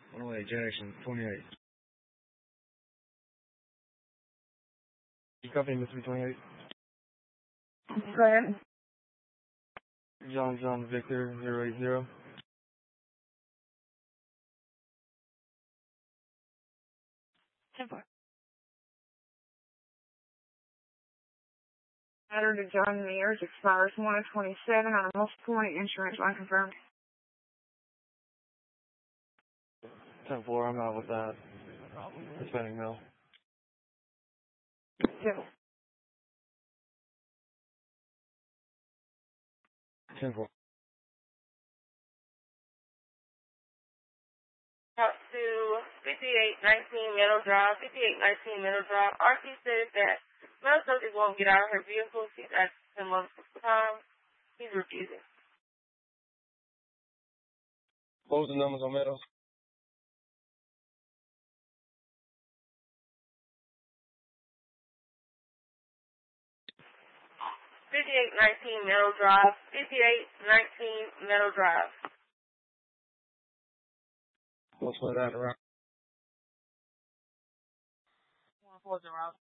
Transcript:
108 Jackson, 28. You copy Mr. 28? Go ahead. John Victor 080. Matter to John Mears expires 1/27 on a multi-point insurance unconfirmed. 10-4, I'm out with that. Spending mill. 10-4. Out to 5819 Meadow Drive. 5819 Meadow Drive. RC says that Meadow subject won't get out of her vehicle. She's asked him multiple times. He's refusing. What was the numbers on Meadows? 5819 Meadow Drive. 5819 Meadow Drive. What's that around? 140.